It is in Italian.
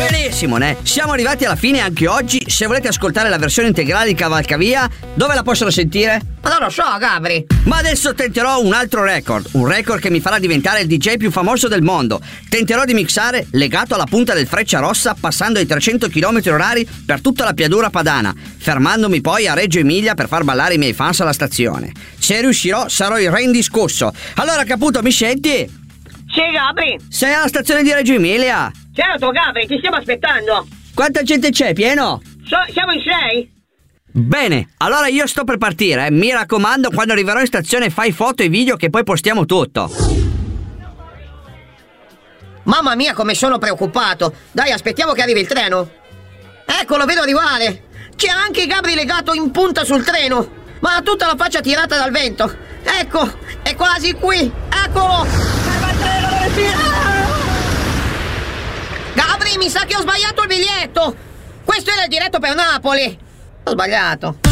Benissimo, ne? Siamo arrivati alla fine anche oggi. Se volete ascoltare la versione integrale di Cavalcavia, dove la possono sentire? Ma non lo so, Gabri. Ma adesso tenterò un altro record. Un record che mi farà diventare il DJ più famoso del mondo. Tenterò di mixare legato alla punta del Frecciarossa, passando ai 300 km/h per tutta la pianura padana, fermandomi poi a Reggio Emilia per far ballare i miei fans alla stazione. Se riuscirò sarò il re indiscusso. Allora, Caputo, mi senti? Sì, Gabri. Sei alla stazione di Reggio Emilia? Certo, Gabri, ti stiamo aspettando. Quanta gente c'è, pieno? Siamo in 6? Bene, allora io sto per partire, Mi raccomando, quando arriverò in stazione fai foto e video che poi postiamo tutto. Mamma mia, come sono preoccupato. Dai, aspettiamo che arrivi il treno. Ecco, lo vedo arrivare. C'è anche Gabri legato in punta sul treno, ma ha tutta la faccia tirata dal vento. Ecco, è quasi qui. Eccolo. Ferma il treno, dove tira? Gabri, mi sa che ho sbagliato il biglietto. Questo era il diretto per Napoli. Ho sbagliato.